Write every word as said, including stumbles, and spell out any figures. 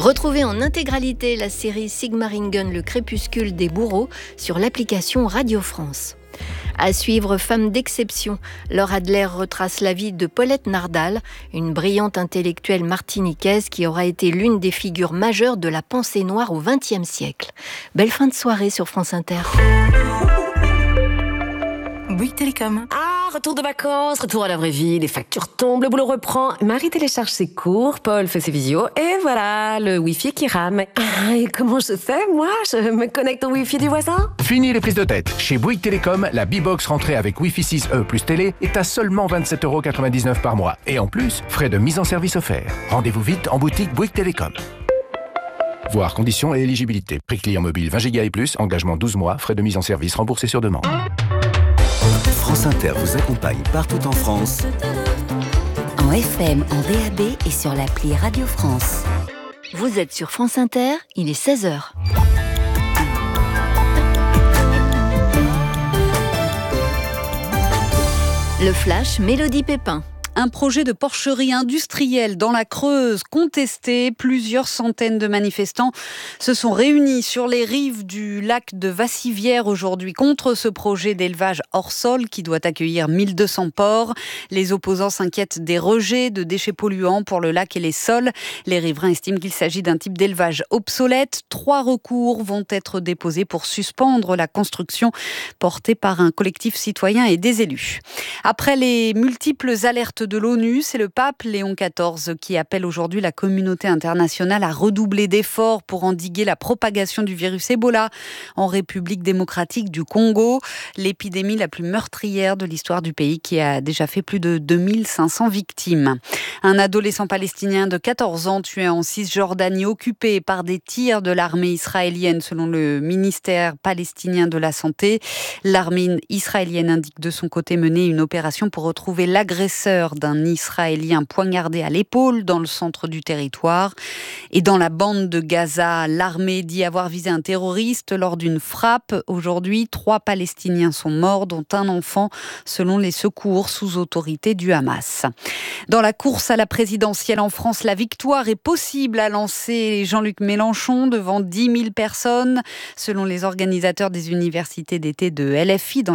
Retrouvez en intégralité la série Sigmaringen, le crépuscule des bourreaux sur l'application Radio France. À suivre, Femme d'exception, Laure Adler retrace la vie de Paulette Nardal, une brillante intellectuelle martiniquaise qui aura été l'une des figures majeures de la pensée noire au vingtième siècle. Belle fin de soirée sur France Inter. Bouygues Télécom. Ah, retour de vacances, retour à la vraie vie, les factures tombent, le boulot reprend. Marie télécharge ses cours, Paul fait ses visios, et voilà, le Wi-Fi qui rame. Ah, et comment je fais, moi? Je me connecte au Wi-Fi du voisin? Fini les prises de tête. Chez Bouygues Télécom, la B-Box rentrée avec Wi-Fi six E plus télé est à seulement vingt-sept euros quatre-vingt-dix-neuf par mois. Et en plus, frais de mise en service offerts. Rendez-vous vite en boutique Bouygues Télécom. Voir conditions et éligibilité. Prix client mobile vingt giga et plus, engagement douze mois, frais de mise en service remboursés sur demande. France Inter vous accompagne partout en France. En F M, en D A B et sur l'appli Radio France. Vous êtes sur France Inter, il est seize heures. Le Flash, Mélodie Pépin. Un projet de porcherie industrielle dans la Creuse contesté. Plusieurs centaines de manifestants se sont réunis sur les rives du lac de Vassivière aujourd'hui contre ce projet d'élevage hors sol qui doit accueillir mille deux cents porcs. Les opposants s'inquiètent des rejets de déchets polluants pour le lac et les sols. Les riverains estiment qu'il s'agit d'un type d'élevage obsolète. Trois recours vont être déposés pour suspendre la construction portée par un collectif citoyen et des élus. Après les multiples alertes de l'ONU, c'est le pape Léon quatorze qui appelle aujourd'hui la communauté internationale à redoubler d'efforts pour endiguer la propagation du virus Ebola en République démocratique du Congo, l'épidémie la plus meurtrière de l'histoire du pays qui a déjà fait plus de deux mille cinq cents victimes. Un adolescent palestinien de quatorze ans tué en Cisjordanie occupé par des tirs de l'armée israélienne selon le ministère palestinien de la Santé. L'armée israélienne indique de son côté mener une opération pour retrouver l'agresseur d'un Israélien poignardé à l'épaule dans le centre du territoire. Et dans la bande de Gaza, l'armée dit avoir visé un terroriste lors d'une frappe. Aujourd'hui, trois Palestiniens sont morts, dont un enfant, selon les secours sous autorité du Hamas. Dans la course à la présidentielle en France, la victoire est possible, a lancé Jean-Luc Mélenchon devant dix mille personnes, selon les organisateurs des universités d'été de L F I. Dans